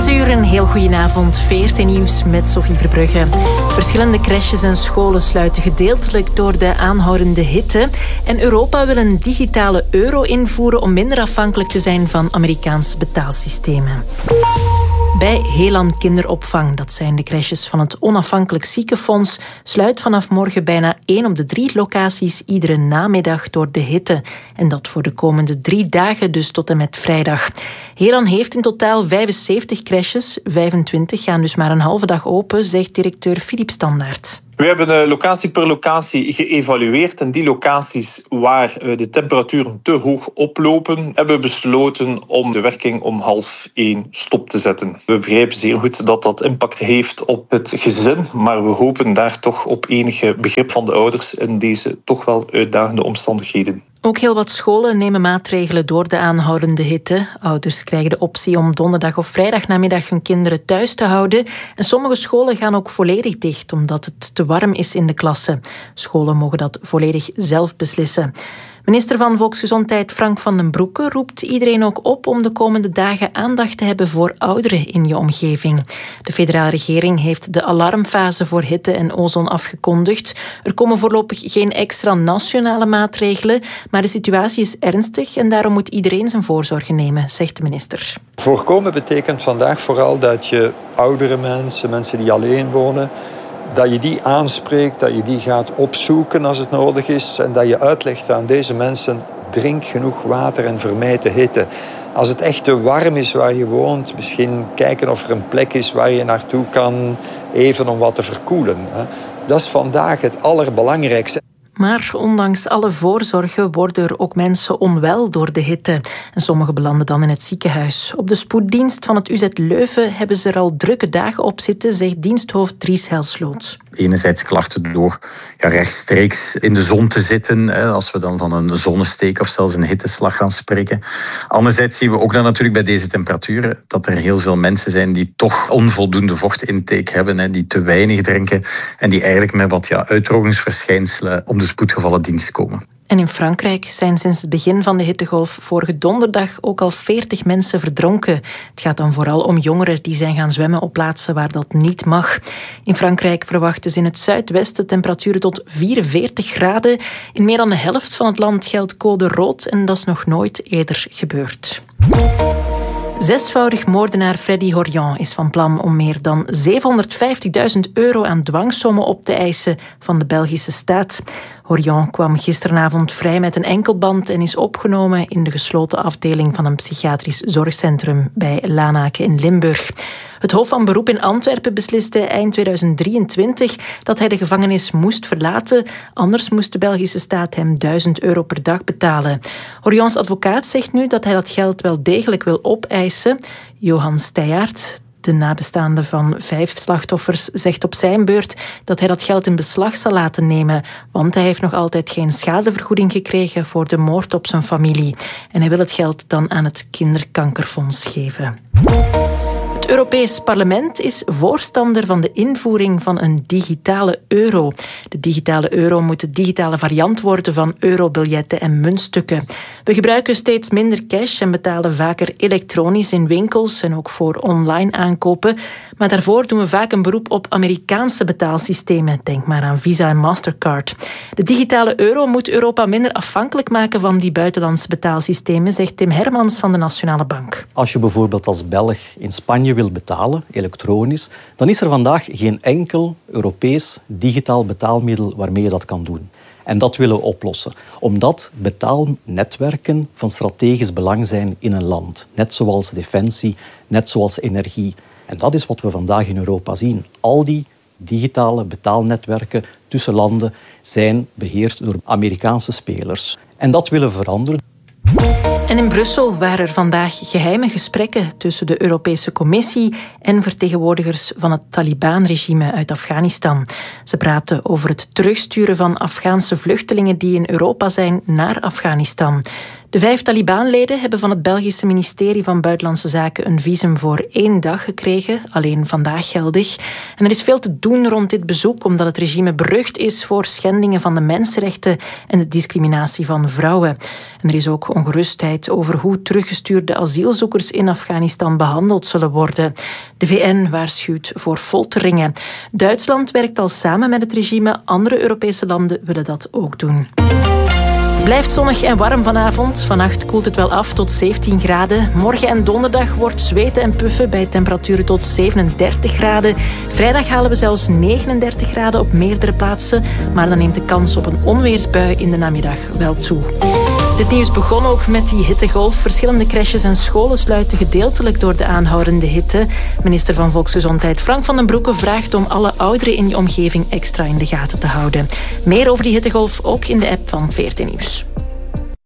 6 uur, een heel goedenavond. VRT Nieuws met Sophie Verbrugge. Verschillende crèches en scholen sluiten gedeeltelijk door de aanhoudende hitte. En Europa wil een digitale euro invoeren om minder afhankelijk te zijn van Amerikaanse betaalsystemen. Bij Helan Kinderopvang, dat zijn de crèches van het Onafhankelijk Ziekenfonds, sluit vanaf morgen bijna 1 op de 3 locaties iedere namiddag door de hitte. En dat voor de komende 3 dagen, dus tot en met vrijdag. Helan heeft in totaal 75 crèches, 25 gaan dus maar een halve dag open, zegt directeur Philippe Standaert. We hebben locatie per locatie geëvalueerd en die locaties waar de temperaturen te hoog oplopen, hebben we besloten om de werking om 12:30 stop te zetten. We begrijpen zeer goed dat dat impact heeft op het gezin, maar we hopen daar toch op enige begrip van de ouders in deze toch wel uitdagende omstandigheden. Ook heel wat scholen nemen maatregelen door de aanhoudende hitte. Ouders krijgen de optie om donderdag of vrijdagnamiddag hun kinderen thuis te houden. En sommige scholen gaan ook volledig dicht, omdat het te warm is in de klassen. Scholen mogen dat volledig zelf beslissen. Minister van Volksgezondheid Frank van den Broeke roept iedereen ook op om de komende dagen aandacht te hebben voor ouderen in je omgeving. De federale regering heeft de alarmfase voor hitte en ozon afgekondigd. Er komen voorlopig geen extra nationale maatregelen, maar de situatie is ernstig en daarom moet iedereen zijn voorzorgen nemen, zegt de minister. Voorkomen betekent vandaag vooral dat je oudere mensen die alleen wonen, dat je die aanspreekt, dat je die gaat opzoeken als het nodig is en dat je uitlegt aan deze mensen: drink genoeg water en vermijd de hitte. Als het echt te warm is waar je woont, misschien kijken of er een plek is waar je naartoe kan, even om wat te verkoelen. Dat is vandaag het allerbelangrijkste. Maar ondanks alle voorzorgen worden er ook mensen onwel door de hitte. En sommigen belanden dan in het ziekenhuis. Op de spoeddienst van het UZ Leuven hebben ze er al drukke dagen op zitten, zegt diensthoofd Dries Helsloot. Enerzijds klachten door rechtstreeks in de zon te zitten, als we dan van een zonnesteek of zelfs een hitteslag gaan spreken. Anderzijds zien we ook dan natuurlijk bij deze temperaturen dat er heel veel mensen zijn die toch onvoldoende vochtintake hebben, die te weinig drinken en die eigenlijk met wat uitdrogingsverschijnselen om de spoedgevallendienst komen. En in Frankrijk zijn sinds het begin van de hittegolf vorige donderdag ook al 40 mensen verdronken. Het gaat dan vooral om jongeren die zijn gaan zwemmen op plaatsen waar dat niet mag. In Frankrijk verwachten ze in het zuidwesten temperaturen tot 44 graden. In meer dan de helft van het land geldt code rood en dat is nog nooit eerder gebeurd. 6-voudig moordenaar Freddy Horion is van plan om meer dan €750.000 aan dwangsommen op te eisen van de Belgische staat. Horion kwam gisteravond vrij met een enkelband en is opgenomen in de gesloten afdeling van een psychiatrisch zorgcentrum bij Lanaken in Limburg. Het Hof van Beroep in Antwerpen besliste eind 2023 dat hij de gevangenis moest verlaten. Anders moest de Belgische staat hem €1.000 per dag betalen. Horions advocaat zegt nu dat hij dat geld wel degelijk wil opeisen. Johan Steyaert, de nabestaande van 5 slachtoffers, zegt op zijn beurt dat hij dat geld in beslag zal laten nemen, want hij heeft nog altijd geen schadevergoeding gekregen voor de moord op zijn familie. En hij wil het geld dan aan het Kinderkankerfonds geven. Het Europees Parlement is voorstander van de invoering van een digitale euro. De digitale euro moet de digitale variant worden van eurobiljetten en muntstukken. We gebruiken steeds minder cash en betalen vaker elektronisch in winkels en ook voor online aankopen. Maar daarvoor doen we vaak een beroep op Amerikaanse betaalsystemen. Denk maar aan Visa en Mastercard. De digitale euro moet Europa minder afhankelijk maken van die buitenlandse betaalsystemen, zegt Tim Hermans van de Nationale Bank. Als je bijvoorbeeld als Belg in Spanje wil betalen, elektronisch, dan is er vandaag geen enkel Europees digitaal betaalmiddel waarmee je dat kan doen. En dat willen we oplossen, omdat betaalnetwerken van strategisch belang zijn in een land. Net zoals defensie, net zoals energie. En dat is wat we vandaag in Europa zien. Al die digitale betaalnetwerken tussen landen zijn beheerd door Amerikaanse spelers. En dat willen we veranderen. En in Brussel waren er vandaag geheime gesprekken tussen de Europese Commissie en vertegenwoordigers van het Taliban-regime uit Afghanistan. Ze praten over het terugsturen van Afghaanse vluchtelingen die in Europa zijn naar Afghanistan. De 5 Taliban-leden hebben van het Belgische ministerie van Buitenlandse Zaken een visum voor 1 dag gekregen, alleen vandaag geldig. En er is veel te doen rond dit bezoek, omdat het regime berucht is voor schendingen van de mensenrechten en de discriminatie van vrouwen. En er is ook ongerustheid over hoe teruggestuurde asielzoekers in Afghanistan behandeld zullen worden. De VN waarschuwt voor folteringen. Duitsland werkt al samen met het regime. Andere Europese landen willen dat ook doen. Het blijft zonnig en warm vanavond. Vannacht koelt het wel af tot 17 graden. Morgen en donderdag wordt zweten en puffen bij temperaturen tot 37 graden. Vrijdag halen we zelfs 39 graden op meerdere plaatsen. Maar dan neemt de kans op een onweersbui in de namiddag wel toe. Dit nieuws begon ook met die hittegolf. Verschillende crèches en scholen sluiten gedeeltelijk door de aanhoudende hitte. Minister van Volksgezondheid Frank van den Broeke vraagt om alle ouderen in je omgeving extra in de gaten te houden. Meer over die hittegolf ook in de app van VRT Nieuws.